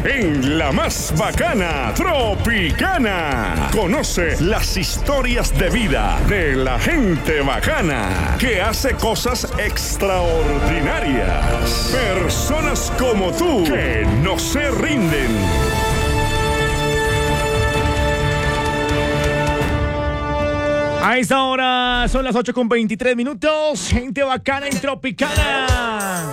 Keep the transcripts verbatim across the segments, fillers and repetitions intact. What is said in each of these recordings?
en la más bacana Tropicana. Conoce las historias de vida de la gente bacana que hace cosas extraordinarias. Personas como tú que no se rinden. A esta hora son las ocho con veintitrés minutos. Gente bacana y Tropicana.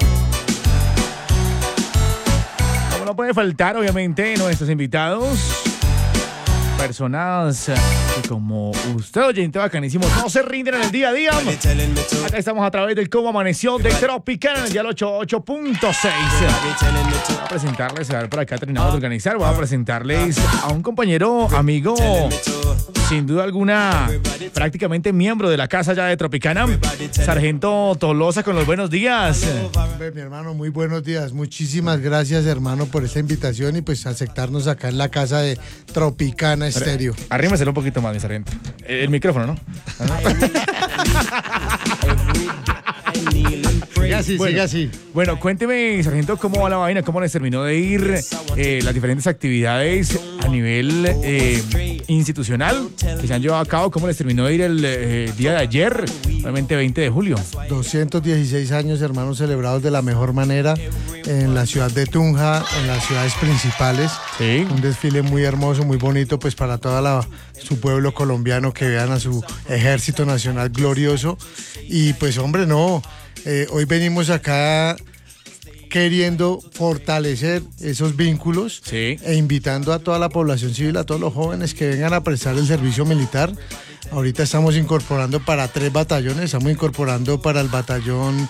Como no puede faltar, obviamente, nuestros invitados. Personas que como usted, oyente bacanísimo, no se rinden en el día a día. Acá estamos a través del Cómo Amaneció de Tropicana en el dial ochenta y ocho punto seis. Voy a presentarles, a ver, por acá terminamos de organizar, voy a presentarles a un compañero, amigo, sin duda alguna, prácticamente miembro de la casa ya de Tropicana, Sargento Tolosa, con los buenos días. Hombre, mi hermano, muy buenos días. Muchísimas gracias, hermano, por esta invitación y pues aceptarnos acá en la casa de Tropicana Estéreo. Arrímeselo un poquito más, mi sargento. El, el micrófono, ¿no? Siga así, bueno, siga así. Bueno, cuénteme, sargento, cómo va la vaina, cómo les terminó de ir eh, las diferentes actividades a nivel eh, institucional que se han llevado a cabo, cómo les terminó de ir el eh, día de ayer, realmente veinte de julio. doscientos dieciséis años, hermanos, celebrados de la mejor manera en la ciudad de Tunja, en las ciudades principales. Sí. Un desfile muy hermoso, muy bonito, pues para todo su pueblo colombiano, que vean a su ejército nacional glorioso. Y pues, hombre, no, eh, hoy venimos acá queriendo fortalecer esos vínculos, sí, e invitando a toda la población civil, a todos los jóvenes que vengan a prestar el servicio militar. Ahorita estamos incorporando para tres batallones, estamos incorporando para el batallón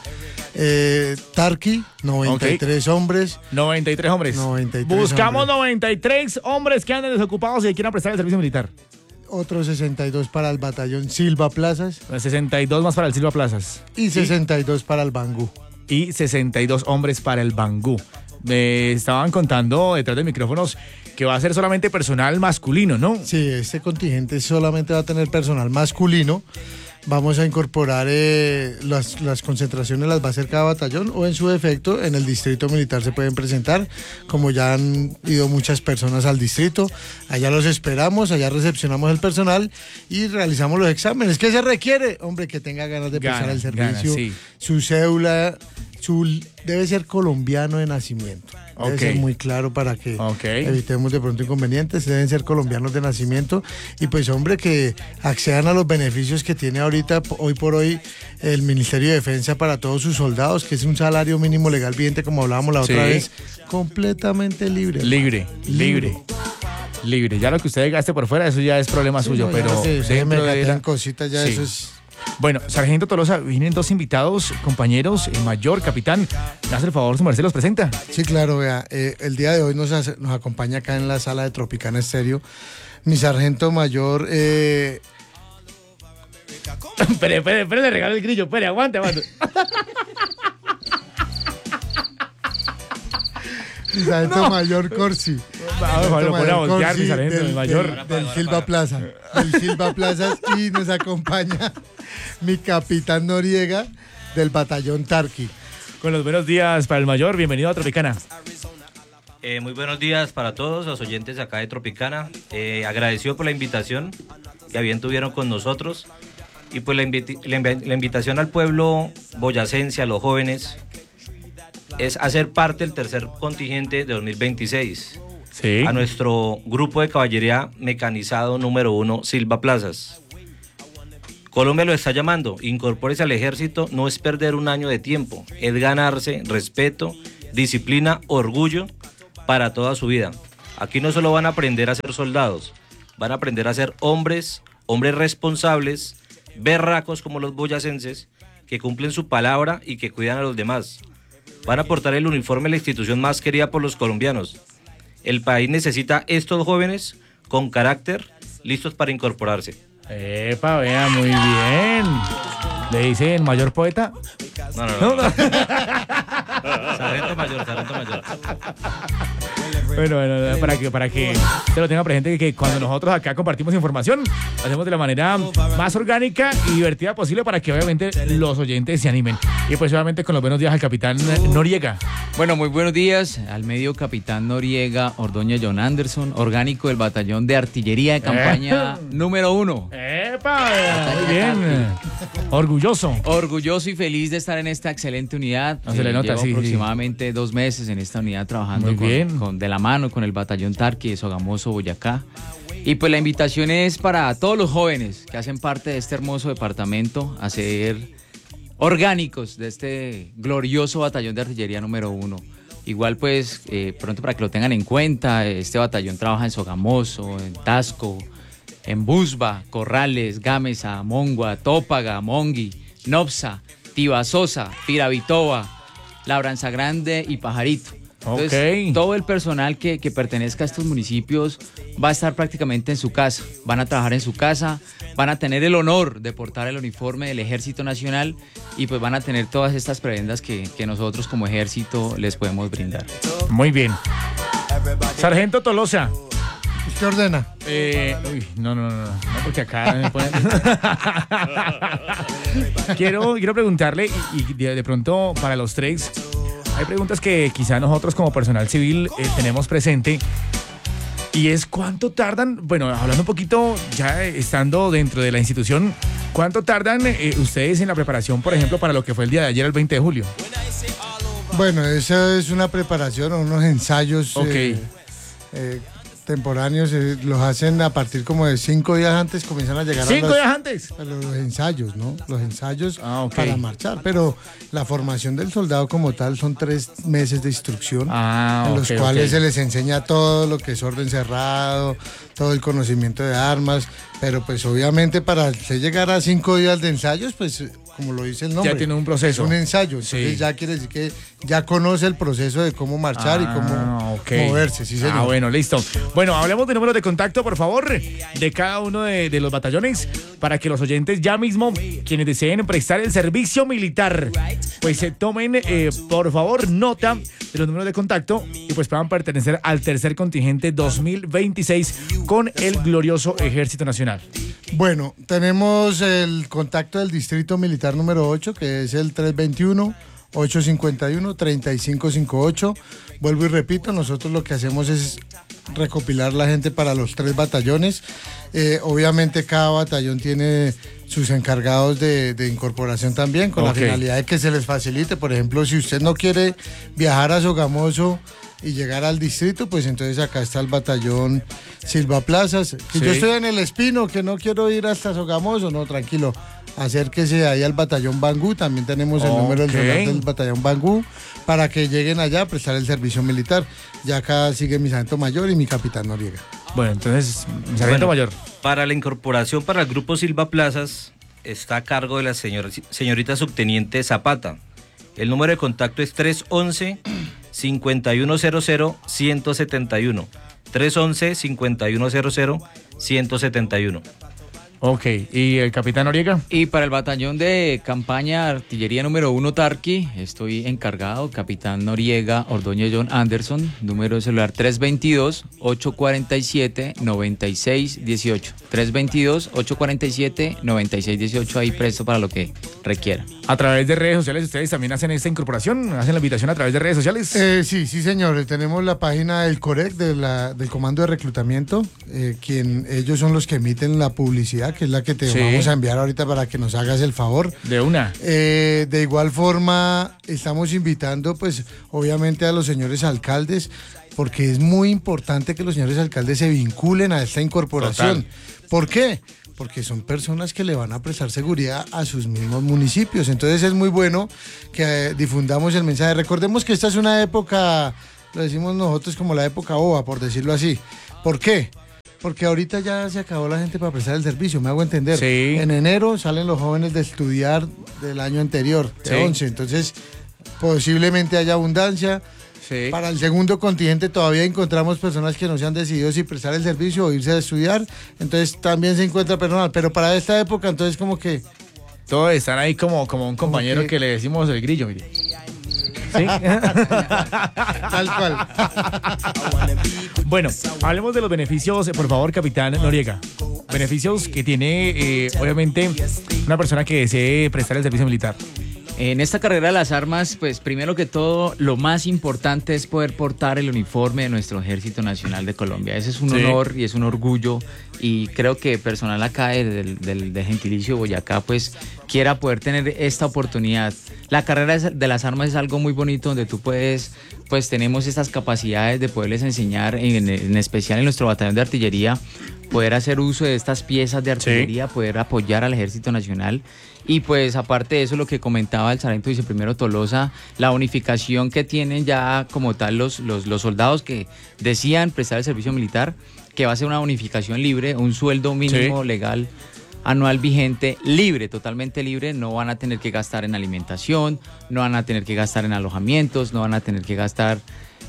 eh, Tarqui, noventa y tres okay. hombres. noventa y tres hombres. noventa y tres Buscamos hombres. noventa y tres hombres que anden desocupados y que quieran prestar el servicio militar. Otros sesenta y dos para el batallón Silva Plazas. sesenta y dos más para el Silva Plazas. Y sesenta y dos para el Bangú. Y sesenta y dos hombres para el Bangú. Me estaban contando detrás de micrófonos que va a ser solamente personal masculino, ¿no? Sí, este contingente solamente va a tener personal masculino. Vamos a incorporar eh, las, las concentraciones, las va a hacer cada batallón, o en su defecto en el distrito militar se pueden presentar, como ya han ido muchas personas al distrito. Allá los esperamos, allá recepcionamos el personal y realizamos los exámenes. ¿Qué se requiere? Hombre, que tenga ganas de prestar el servicio, ganas, sí. Su cédula, su, debe ser colombiano de nacimiento. Debe okay. ser muy claro para que okay. evitemos de pronto inconvenientes. Deben ser colombianos de nacimiento y pues, hombre, que accedan a los beneficios que tiene ahorita, hoy por hoy, el Ministerio de Defensa para todos sus soldados, que es un salario mínimo legal vigente, como hablábamos la otra sí. vez, completamente libre. Libre, libre. libre. Libre. Ya lo que usted gaste por fuera, eso ya es problema sí, suyo, no, pero se, se me de la... cositas, ya sí. eso es... Bueno, Sargento Tolosa, vienen dos invitados, compañeros, el mayor, capitán. ¿Me hace el favor, su merced los presenta? Sí, claro, vea, eh, el día de hoy nos, hace, nos acompaña acá en la sala de Tropicana Estéreo mi sargento mayor. Eh... espere, espere, espere, le regalo el grillo, espere, aguante, aguante. Mi sargento no. mayor Corsi. Vamos a poner a voltear, mi sargento del, mayor. Del, del Silva Plaza. Del Silva Plazas, y nos acompaña mi capitán Noriega del batallón Tarqui. Con los buenos días para el mayor, bienvenido a Tropicana. Eh, muy buenos días para todos los oyentes acá de Tropicana. Eh, agradecido por la invitación que bien tuvieron con nosotros. Y pues la, invi la, inv la invitación al pueblo boyacense, a los jóvenes, es hacer parte del tercer contingente de dos mil veintiséis. Sí. A nuestro grupo de caballería mecanizado número uno, Silva Plazas. Colombia lo está llamando, incorpórese al ejército, no es perder un año de tiempo, es ganarse respeto, disciplina, orgullo para toda su vida. Aquí no solo van a aprender a ser soldados, van a aprender a ser hombres, hombres responsables, berracos como los boyacenses, que cumplen su palabra y que cuidan a los demás. Van a portar el uniforme de la institución más querida por los colombianos. El país necesita estos jóvenes con carácter, listos para incorporarse. Epa, vea, muy bien. ¿Le dice el mayor poeta? No, no, no. no. Sargento mayor, sargento mayor. Bueno, bueno, para que, para que se lo tenga presente, que cuando nosotros acá compartimos información, lo hacemos de la manera más orgánica y divertida posible para que obviamente los oyentes se animen. Y pues obviamente con los buenos días al capitán Noriega. Bueno, muy buenos días al medio capitán Noriega, Ordóñez John Anderson, orgánico del batallón de artillería de campaña eh. número uno. ¡Epa! Muy bien. Orgulloso. Orgulloso y feliz de estar en esta excelente unidad. No se le nota, Llevo sí, aproximadamente sí. dos meses en esta unidad trabajando con, con, de la mano con el batallón Tarqui de Sogamoso, Boyacá. Y pues la invitación es para todos los jóvenes que hacen parte de este hermoso departamento a ser orgánicos de este glorioso batallón de artillería número uno. Igual pues eh, pronto para que lo tengan en cuenta, este batallón trabaja en Sogamoso, en Tasco, en Busba, Corrales, Gámeza, Mongua, Tópaga, Mongui, Nopsa, Tibasosa, Piravitoba, Labranza Grande y Pajarito. Entonces, okay. todo el personal que, que pertenezca a estos municipios va a estar prácticamente en su casa, van a trabajar en su casa, van a tener el honor de portar el uniforme del Ejército Nacional y pues van a tener todas estas prebendas que, que nosotros como ejército les podemos brindar. Muy bien. Sargento Tolosa. ¿Usted ordena? Eh, uy, no, no, no, no, porque acá me ponen... quiero, quiero preguntarle, y, y de, de pronto para los tres... Hay preguntas que quizá nosotros como personal civil eh, tenemos presente y es cuánto tardan, bueno, hablando un poquito ya estando dentro de la institución, ¿cuánto tardan eh, ustedes en la preparación, por ejemplo, para lo que fue el día de ayer, el veinte de julio? Bueno, esa es una preparación o unos ensayos okay. eh, eh, temporáneos, eh, los hacen a partir como de cinco días antes, comienzan a llegar ¿Cinco a los, días antes? A los ensayos, ¿no? Los ensayos ah, okay. para marchar, pero la formación del soldado como tal son tres meses de instrucción, ah, en los okay, cuales okay. se les enseña todo lo que es orden cerrado, todo el conocimiento de armas, pero pues obviamente para llegar a cinco días de ensayos, pues como lo dice el nombre. Ya tiene un proceso. Es un ensayo, entonces sí. ya quiere decir que ya conoce el proceso de cómo marchar ah, y cómo okay. moverse. Sí, señor. Ah, bueno, listo. Bueno, hablemos de números de contacto, por favor, de cada uno de, de los batallones, para que los oyentes ya mismo, quienes deseen prestar el servicio militar, pues se tomen, eh, por favor, nota de los números de contacto y pues puedan pertenecer al tercer contingente dos mil veintiséis con el glorioso Ejército Nacional. Bueno, tenemos el contacto del Distrito Militar número ocho, que es el tres veintiuno, ocho cincuenta y uno, treinta y cinco cincuenta y ocho. Vuelvo y repito, nosotros lo que hacemos es recopilar la gente para los tres batallones. Eh, obviamente cada batallón tiene sus encargados de, de incorporación también, con okay. la finalidad de que se les facilite. Por ejemplo, si usted no quiere viajar a Sogamoso y llegar al distrito, pues entonces acá está el batallón Silva Plazas. Si sí. yo estoy en el Espino, que no quiero ir hasta Sogamoso, no, tranquilo, acérquese ahí al batallón Bangú, también tenemos el okay. número del soldado del batallón Bangú, para que lleguen allá a prestar el servicio militar. Ya acá sigue mi sargento mayor y mi capitán Noriega. Bueno, entonces, mi sargento bueno, mayor. Para la incorporación para el grupo Silva Plazas está a cargo de la señora, señorita subteniente Zapata. El número de contacto es tres once, cincuenta y uno cero cero, ciento setenta y uno. tres once, cincuenta y uno cero cero, ciento setenta y uno. Ok, ¿y el capitán Noriega? Y para el batallón de campaña artillería número uno Tarqui, estoy encargado, capitán Noriega, Ordóñez John Anderson, número de celular tres veintidós, ocho cuarenta y siete, noventa y seis dieciocho. tres veintidós, ocho cuarenta y siete, noventa y seis dieciocho, ahí presto para lo que requiera. ¿A través de redes sociales ustedes también hacen esta incorporación? ¿Hacen la invitación a través de redes sociales? Eh, sí, sí, señores. Tenemos la página del COREC, de la, del Comando de Reclutamiento, eh, quien ellos son los que emiten la publicidad, que es la que te sí. vamos a enviar ahorita para que nos hagas el favor. De una. Eh, de igual forma, estamos invitando, pues, obviamente a los señores alcaldes, porque es muy importante que los señores alcaldes se vinculen a esta incorporación. Total. ¿Por qué? Porque son personas que le van a prestar seguridad a sus mismos municipios. Entonces es muy bueno que eh, difundamos el mensaje. Recordemos que esta es una época, lo decimos nosotros como la época boba, por decirlo así. ¿Por qué? Porque ahorita ya se acabó la gente para prestar el servicio, me hago entender. Sí. En enero salen los jóvenes de estudiar del año anterior, de sí. once. Entonces posiblemente haya abundancia. Sí. Para el segundo contingente todavía encontramos personas que no se han decidido si prestar el servicio o irse a estudiar, entonces también se encuentra personal, pero para esta época entonces como que... Todos están ahí como, como un compañero como que, que le decimos el grillo, mire. ¿Sí? Tal cual. Bueno, hablemos de los beneficios, por favor, capitán Noriega. Beneficios que tiene, eh, obviamente, una persona que desee prestar el servicio militar. En esta carrera de las armas, pues primero que todo, lo más importante es poder portar el uniforme de nuestro Ejército Nacional de Colombia. Ese es un sí. honor y es un orgullo, y creo que personal acá del, del, del gentilicio Boyacá, pues quiera poder tener esta oportunidad. La carrera de las armas es algo muy bonito, donde tú puedes, pues tenemos estas capacidades de poderles enseñar, en, en especial en nuestro batallón de artillería, poder hacer uso de estas piezas de artillería, sí. poder apoyar al Ejército Nacional. Y pues aparte de eso, lo que comentaba el sargento viceprimero Tolosa, la unificación que tienen ya como tal los, los, los soldados que decían prestar el servicio militar, que va a ser una unificación libre, un sueldo mínimo sí. legal anual vigente, libre, totalmente libre. No van a tener que gastar en alimentación, no van a tener que gastar en alojamientos, no van a tener que gastar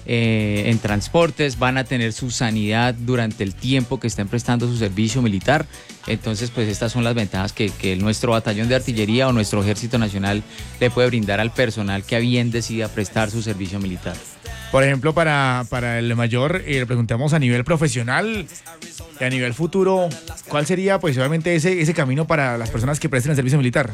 eh, en transportes, van a tener su sanidad durante el tiempo que estén prestando su servicio militar. Entonces, pues estas son las ventajas que, que nuestro batallón de artillería o nuestro Ejército Nacional le puede brindar al personal que a bien decida prestar su servicio militar. Por ejemplo, para, para el mayor, eh, le preguntamos a nivel profesional y a nivel futuro, ¿cuál sería, pues, obviamente, ese, ese camino para las personas que presten el servicio militar?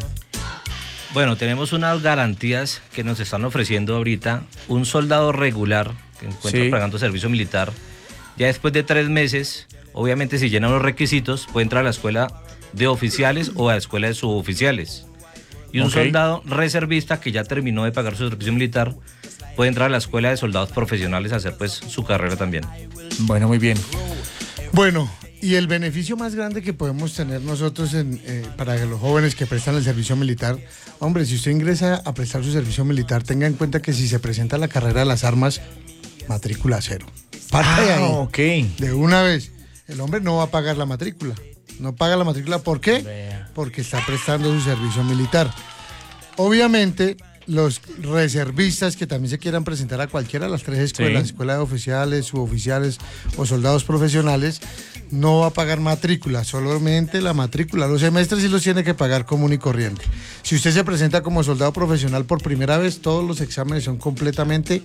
Bueno, tenemos unas garantías que nos están ofreciendo ahorita. Un soldado regular que encuentra sí. pagando servicio militar, ya después de tres meses, obviamente si llena los requisitos, puede entrar a la escuela de oficiales o a la escuela de suboficiales. Y un okay. soldado reservista que ya terminó de pagar su servicio militar, puede entrar a la escuela de soldados profesionales a hacer pues su carrera también. Bueno, muy bien. Bueno, y el beneficio más grande que podemos tener nosotros en, eh, para los jóvenes que prestan el servicio militar, hombre, si usted ingresa a prestar su servicio militar, tenga en cuenta que si se presenta la carrera de las armas, matrícula cero. Parte ah, de ahí, okay. de una vez. El hombre no va a pagar la matrícula. No paga la matrícula, ¿por qué? Porque está prestando su servicio militar. Obviamente, los reservistas que también se quieran presentar a cualquiera de las tres escuelas, sí. escuela de oficiales, suboficiales o soldados profesionales, no va a pagar matrícula, solamente la matrícula. Los semestres sí los tiene que pagar común y corriente. Si usted se presenta como soldado profesional por primera vez, todos los exámenes son completamente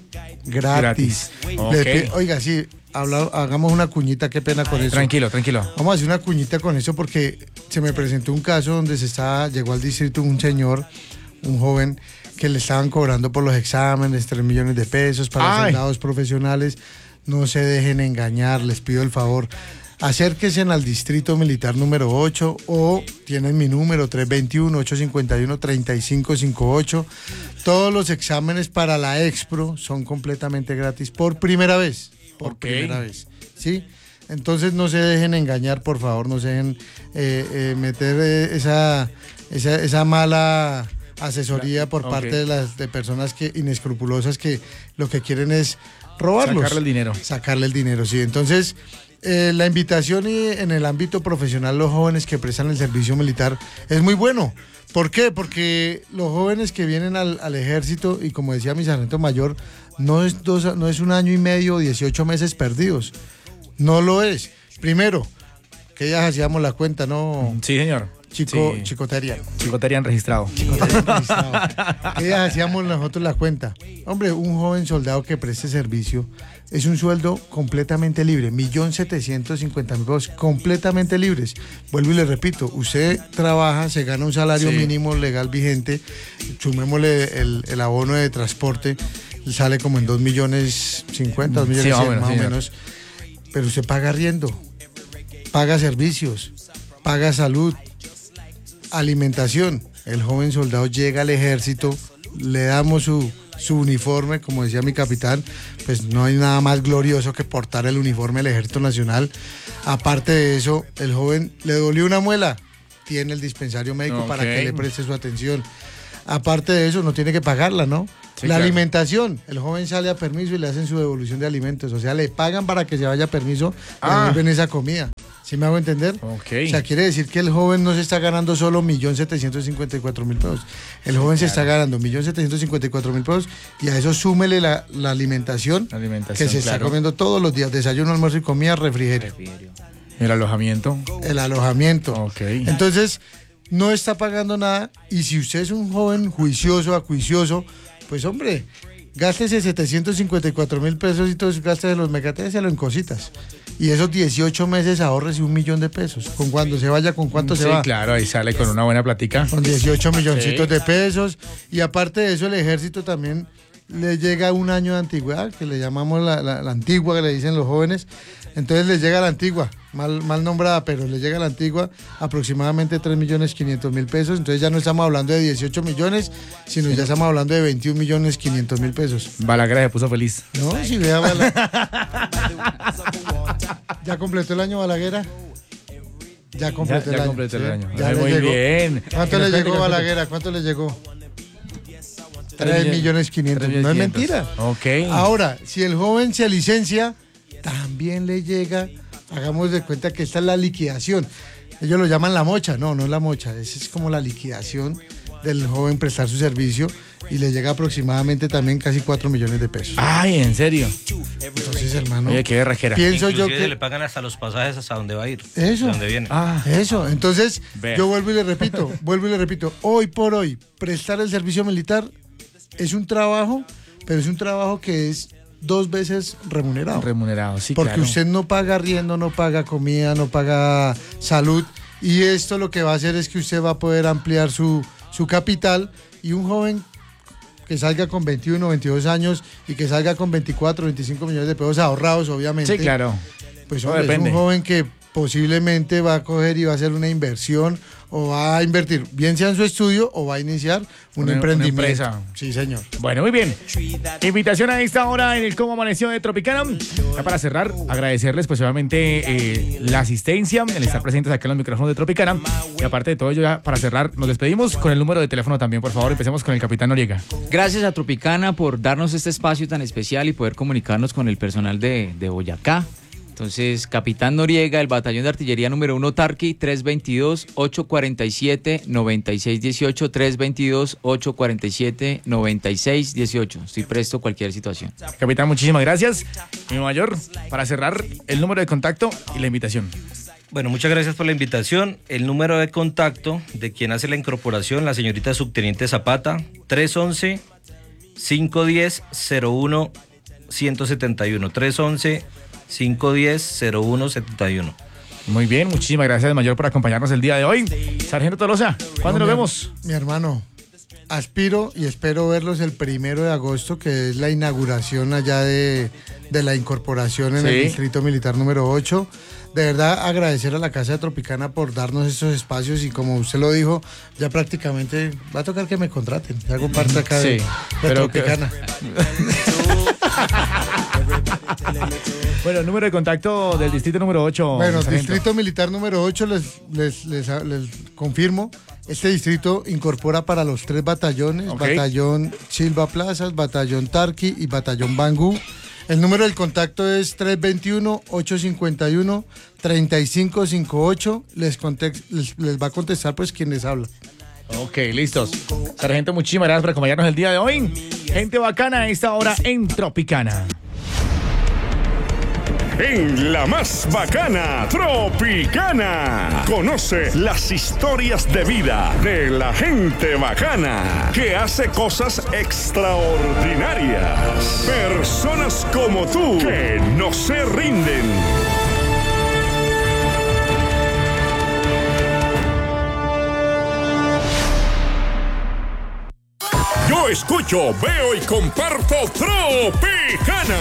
gratis. gratis. Okay. Oiga, sí, habla, hagamos una cuñita, qué pena con eso. Tranquilo, tranquilo. Vamos a hacer una cuñita con eso porque se me presentó un caso donde se está, llegó al distrito un señor, un joven, que le estaban cobrando por los exámenes tres millones de pesos para Ay. soldados profesionales. No se dejen engañar, les pido el favor. Acérquense al distrito militar número ocho o tienen mi número tres dos uno, ocho cinco uno, tres cinco cinco ocho. Todos los exámenes para la Expro son completamente gratis por primera vez. Por okay. primera vez. ¿Sí? Entonces no se dejen engañar, por favor, no se dejen eh, eh, meter eh, esa, esa, esa mala asesoría por okay. parte de las de personas que inescrupulosas que lo que quieren es robarlos. Sacarle el dinero. Sacarle el dinero, sí. Entonces, eh, la invitación y en el ámbito profesional, los jóvenes que prestan el servicio militar es muy bueno. ¿Por qué? Porque los jóvenes que vienen al, al ejército, y como decía mi sargento mayor, no es, dos, no es un año y medio, dieciocho meses perdidos. No lo es. Primero, que ya hacíamos la cuenta, ¿no? Sí, señor. Chico, sí. Chicoterian. Chicoterian registrado. Chicoterian registrado. Que ya hacíamos nosotros la cuenta. Hombre, un joven soldado que preste servicio es un sueldo completamente libre, millón setecientos cincuenta mil pesos, completamente libres. Vuelvo y le repito, usted trabaja, se gana un salario sí. mínimo legal vigente, sumémosle el, el abono de transporte, sale como en dos millones cincuenta, dos millones sí, cien, bueno, más o menos, pero usted paga arriendo, paga servicios, paga salud, alimentación. El joven soldado llega al ejército, le damos su, su uniforme, como decía mi capitán, pues no hay nada más glorioso que portar el uniforme del Ejército Nacional. Aparte de eso, el joven le dolió una muela, tiene el dispensario médico okay. para que le preste su atención. Aparte de eso, no tiene que pagarla, ¿no? Sí, la claro. alimentación, el joven sale a permiso y le hacen su devolución de alimentos, o sea, le pagan para que se vaya a permiso y ah. devuelven esa comida. ¿Sí me hago entender? Okay. O sea, quiere decir que el joven no se está ganando solo un millón setecientos cincuenta y cuatro mil pesos. El joven claro. se está ganando un millón setecientos cincuenta y cuatro mil pesos y a eso súmele la, la alimentación, la alimentación que se claro. está comiendo todos los días, desayuno, almuerzo y comida, refrigerio. refrigerio. El alojamiento. El alojamiento. Okay. Entonces, no está pagando nada y si usted es un joven juicioso, acuicioso, Pues hombre, gástese setecientos cincuenta y cuatro mil pesos y todos sus gastos de los megatéselo en cositas. Y esos dieciocho meses ahorres un millón de pesos. ¿Con cuándo se vaya? ¿Con cuánto sí, se va? Sí, claro, ahí sale con una buena platica. Con dieciocho milloncitos sí. de pesos. Y aparte de eso, el ejército también le llega un año de antigüedad, que le llamamos la, la, la antigua, que le dicen los jóvenes. Entonces les llega la antigua, mal, mal nombrada, pero le llega la antigua aproximadamente tres millones quinientos mil pesos. Entonces ya no estamos hablando de dieciocho millones, sino sí. ya estamos hablando de veintiún millones quinientos mil pesos. Balaguer se puso feliz. No, si vea Balaguer. ¿Ya completó el año Balaguer? Ya completó ya, el ya año. Completó el año. Ya muy llegó. bien. ¿Cuánto le llegó Balaguer? ¿Cuánto le llegó? tres millones quinientos. No es mentira. Ok. Ahora, si el joven se licencia, también le llega, hagamos de cuenta que esta es la liquidación. Ellos lo llaman la mocha. No, no es la mocha. Esa es como la liquidación del joven prestar su servicio y le llega aproximadamente también casi cuatro millones de pesos. Ay, ¿en serio? Entonces, hermano, oye, qué berraquera. Pienso Inclusive yo que le pagan hasta los pasajes hasta dónde va a ir. Eso. De dónde viene. Ah, eso. Entonces, Vea. yo vuelvo y le repito, vuelvo y le repito, hoy por hoy, prestar el servicio militar es un trabajo, pero es un trabajo que es dos veces remunerado. Remunerado, sí, Porque claro. usted no paga arriendo, no paga comida, no paga salud. Y esto lo que va a hacer es que usted va a poder ampliar su, su capital. Y un joven que salga con veintiuno, veintidós años y que salga con veinticuatro, veinticinco millones de pesos ahorrados, obviamente. Sí, claro. Pues No hombre, es depende. un joven que posiblemente va a coger y va a hacer una inversión o va a invertir, bien sea en su estudio o va a iniciar un Una- emprendimiento. una empresa. Sí, señor. Bueno, muy bien. Invitación a esta hora en el Cómo Amaneció de Tropicana. Ya para cerrar, agradecerles pues obviamente eh, la asistencia, el estar presentes acá en los micrófonos de Tropicana. Y aparte de todo ello, ya para cerrar, nos despedimos con el número de teléfono también, por favor. Empecemos con el capitán Noriega. Gracias a Tropicana por darnos este espacio tan especial y poder comunicarnos con el personal de, de Boyacá. Entonces, Capitán Noriega, el Batallón de Artillería número uno Tarqui, tres dos dos, ocho cuatro siete, nueve seis uno ocho, tres dos dos, ocho cuatro siete, nueve seis uno ocho. Estoy presto a cualquier situación. Capitán, muchísimas gracias. Mi mayor, para cerrar, el número de contacto y la invitación. Bueno, muchas gracias por la invitación. El número de contacto de quien hace la incorporación, la señorita subteniente Zapata, tres once, cinco diez, cero uno, ciento setenta y uno. tres once, cinco diez, cero uno setenta y uno. Muy bien, muchísimas gracias, mayor, por acompañarnos el día de hoy. Sargento Tolosa, ¿cuándo No, nos mi- vemos? Mi hermano, aspiro y espero verlos el primero de agosto, que es la inauguración allá de, de la incorporación en Sí. el Distrito Militar número ocho. De verdad, agradecer a la Casa de Tropicana por darnos estos espacios y como usted lo dijo, ya prácticamente va a tocar que me contraten. Ya hago parte acá de, Sí, de pero que- Tropicana. Bueno, el número de contacto del distrito número ocho. Bueno, sargento. Distrito Militar número ocho, les, les, les, les confirmo, este distrito incorpora para los tres batallones, Ok. Batallón Silva Plazas, Batallón Tarqui y Batallón Bangú. El número del contacto es tres dos uno, ocho cinco uno, tres cinco cinco ocho. Les, context- les, les va a contestar pues quien les habla. Ok, listos. Sargento, muchísimas gracias por acompañarnos el día de hoy. Gente bacana a esta hora en Tropicana. En la más bacana, Tropicana. Conoce las historias de vida de la gente bacana que hace cosas extraordinarias. Personas como tú que no se rinden. Yo escucho, veo y comparto Tropicana.